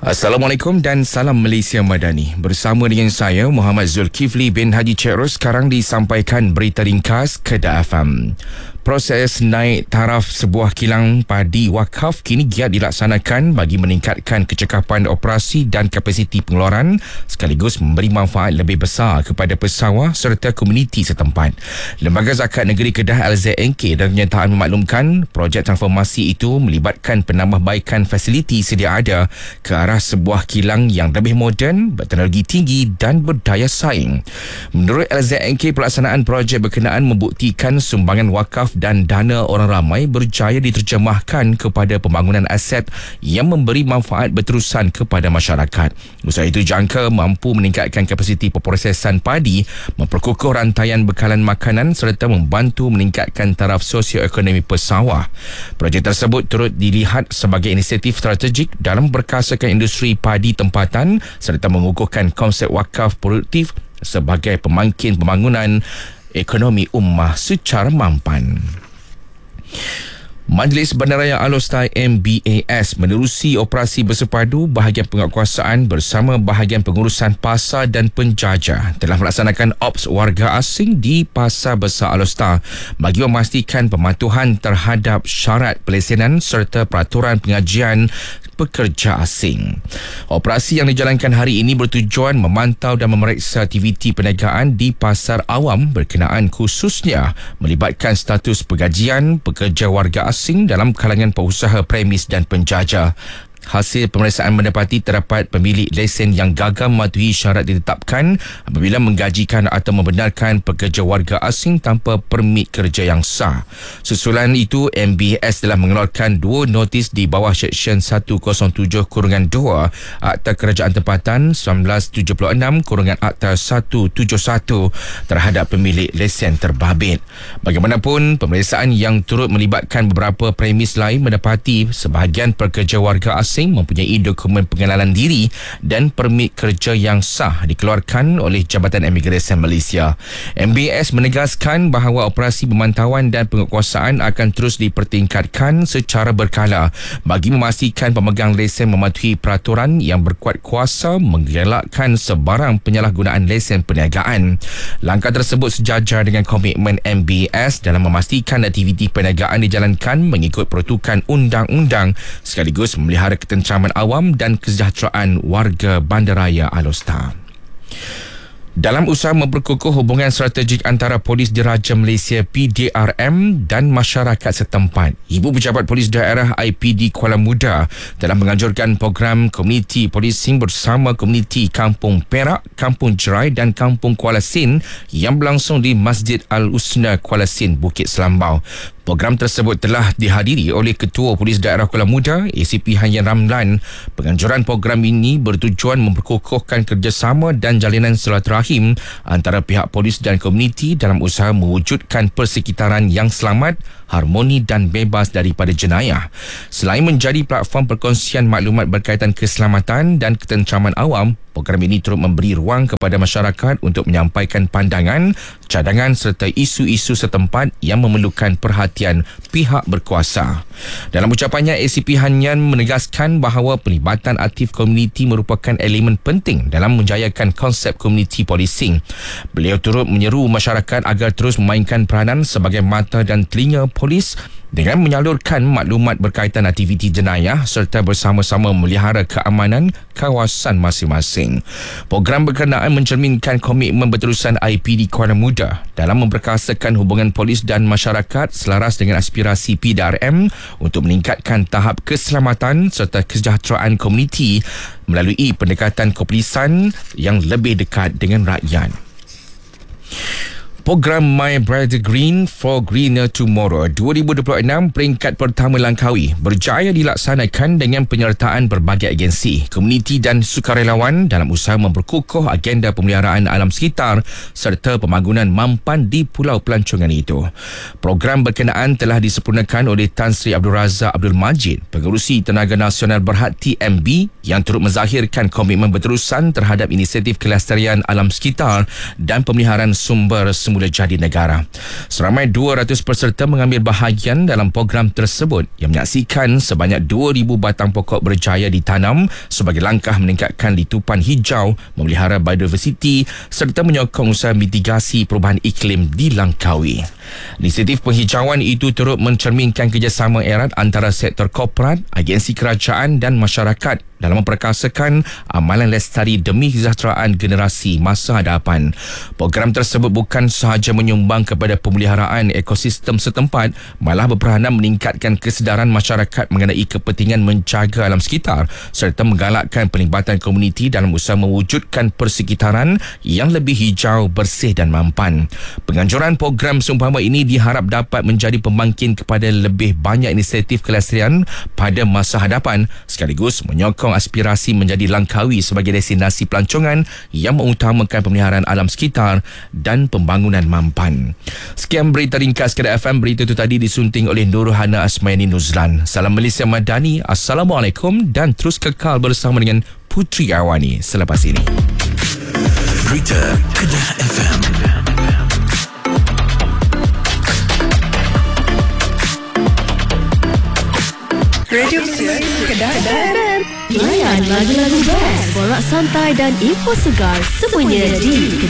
Assalamualaikum dan salam Malaysia Madani. Bersama dengan saya Muhammad Zulkifli bin Haji Cik Ros, sekarang disampaikan berita ringkas Kedah FM. Proses naik taraf sebuah kilang padi wakaf kini giat dilaksanakan bagi meningkatkan kecekapan operasi dan kapasiti pengeluaran sekaligus memberi manfaat lebih besar kepada pesawah serta komuniti setempat. Lembaga Zakat Negeri Kedah LZNK dalam kenyataan memaklumkan projek transformasi itu melibatkan penambahbaikan fasiliti sedia ada ke arah sebuah kilang yang lebih moden, berteknologi tinggi dan berdaya saing. Menurut LZNK, pelaksanaan projek berkenaan membuktikan sumbangan wakaf dan dana orang ramai berjaya diterjemahkan kepada pembangunan aset yang memberi manfaat berterusan kepada masyarakat. Usaha itu jangka mampu meningkatkan kapasiti pemprosesan padi, memperkukuh rantaian bekalan makanan serta membantu meningkatkan taraf sosioekonomi pesawah. Projek tersebut turut dilihat sebagai inisiatif strategik dalam berkasakan industri padi tempatan serta mengukuhkan konsep wakaf produktif sebagai pemangkin pembangunan ekonomi ummah secara mampan. Majlis Bandaraya Alor Setar MBAS menerusi operasi bersepadu bahagian penguatkuasaan bersama bahagian pengurusan pasar dan penjajah telah melaksanakan ops warga asing di Pasar Besar Alor Setar bagi memastikan pematuhan terhadap syarat pelesenan serta peraturan pengajian pekerja asing. Operasi yang dijalankan hari ini bertujuan memantau dan memeriksa aktiviti perniagaan di pasar awam berkenaan khususnya melibatkan status pegajian pekerja warga asing dalam kalangan pengusaha premis dan penjajah. Hasil pemeriksaan mendapati terdapat pemilik lesen yang gagal mematuhi syarat ditetapkan apabila menggajikan atau membenarkan pekerja warga asing tanpa permit kerja yang sah. Susulan itu, MBS telah mengeluarkan 2 notis di bawah Seksyen 107-2 Akta Kerajaan Tempatan 1976-Akta 171 terhadap pemilik lesen terbabit. Bagaimanapun, pemeriksaan yang turut melibatkan beberapa premis lain mendapati sebahagian pekerja warga asing mempunyai dokumen pengenalan diri dan permit kerja yang sah dikeluarkan oleh Jabatan Imigresen Malaysia. MBS menegaskan bahawa operasi pemantauan dan penguatkuasaan akan terus dipertingkatkan secara berkala bagi memastikan pemegang lesen mematuhi peraturan yang berkuat kuasa mengelakkan sebarang penyalahgunaan lesen perniagaan. Langkah tersebut sejajar dengan komitmen MBS dalam memastikan aktiviti perniagaan dijalankan mengikut peruntukan undang-undang sekaligus memelihara ketentraman awam dan kesejahteraan warga Bandaraya Alor Setar. Dalam usaha memperkukuh hubungan strategik antara Polis Diraja Malaysia PDRM dan masyarakat setempat, Ibu Pejabat Polis Daerah IPD Kuala Muda telah menganjurkan program Community Policing bersama komuniti Kampung Perak, Kampung Jerai dan Kampung Kuala Sin yang berlangsung di Masjid Al-Husna Kuala Sin, Bukit Selambau. Program tersebut telah dihadiri oleh Ketua Polis Daerah Kuala Muda, ACP Hanyan Ramlan. Penganjuran program ini bertujuan memperkukuhkan kerjasama dan jalinan silaturahim antara pihak polis dan komuniti dalam usaha mewujudkan persekitaran yang selamat, harmoni dan bebas daripada jenayah. Selain menjadi platform perkongsian maklumat berkaitan keselamatan dan ketentraman awam, program ini turut memberi ruang kepada masyarakat untuk menyampaikan pandangan, cadangan serta isu-isu setempat yang memerlukan perhatian pihak berkuasa. Dalam ucapannya, ACP Hanyan menegaskan bahawa pelibatan aktif komuniti merupakan elemen penting dalam menjayakan konsep community policing. Beliau turut menyeru masyarakat agar terus memainkan peranan sebagai mata dan telinga polis dengan menyalurkan maklumat berkaitan aktiviti jenayah serta bersama-sama memelihara keamanan kawasan masing-masing. Program berkenaan mencerminkan komitmen berterusan IPD Kuala Muda dalam memperkasakan hubungan polis dan masyarakat selaras dengan aspirasi PDRM untuk meningkatkan tahap keselamatan serta kesejahteraan komuniti melalui pendekatan kepolisan yang lebih dekat dengan rakyat. Program My Brighter Green for Greener Tomorrow 2026 peringkat pertama Langkawi berjaya dilaksanakan dengan penyertaan berbagai agensi, komuniti dan sukarelawan dalam usaha memperkukuh agenda pemeliharaan alam sekitar serta pembangunan mampan di Pulau Pelancongan itu. Program berkenaan telah disempurnakan oleh Tan Sri Abdul Razak Abdul Majid, Pengerusi Tenaga Nasional Berhad TMB yang turut menzahirkan komitmen berterusan terhadap inisiatif kelestarian alam sekitar dan pemeliharaan sumber semula bermula jadi negara. Seramai 200 peserta mengambil bahagian dalam program tersebut yang menyaksikan sebanyak 2,000 batang pokok berjaya ditanam sebagai langkah meningkatkan litupan hijau, memelihara biodiversiti serta menyokong usaha mitigasi perubahan iklim di Langkawi. Inisiatif penghijauan itu turut mencerminkan kerjasama erat antara sektor korporat, agensi kerajaan dan masyarakat dalam memperkasakan amalan lestari demi kesejahteraan generasi masa hadapan. Program tersebut bukan sahaja menyumbang kepada pemeliharaan ekosistem setempat, malah berperanan meningkatkan kesedaran masyarakat mengenai kepentingan menjaga alam sekitar serta menggalakkan pelibatan komuniti dalam usaha mewujudkan persekitaran yang lebih hijau, bersih dan mampan. Penganjuran program seumpama ini diharap dapat menjadi pembangkit kepada lebih banyak inisiatif kelestarian pada masa hadapan sekaligus menyokong aspirasi menjadi Langkawi sebagai destinasi pelancongan yang mengutamakan pemeliharaan alam sekitar dan pembangunan mampan. Sekian berita ringkas Kedah FM. Berita itu tadi disunting oleh Nurhana Asmayani Nuzlan. Salam Malaysia Madani. Assalamualaikum dan terus kekal bersama dengan Putri Awani selepas ini. Berita Kedah FM. Radio Kedah FM. Layan lagu-lagu best, borak santai dan info segar semuanya di